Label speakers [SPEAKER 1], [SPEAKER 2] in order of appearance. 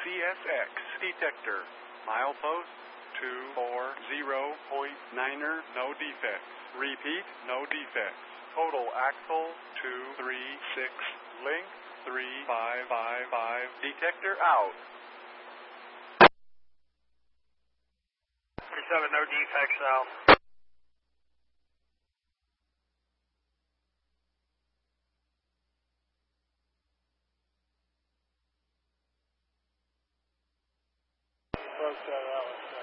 [SPEAKER 1] CSX detector. Milepost 240.9er, no defects. Repeat, no defects. Total axle 236, length 3555, detector out.
[SPEAKER 2] 37, no defects now. Broke that out.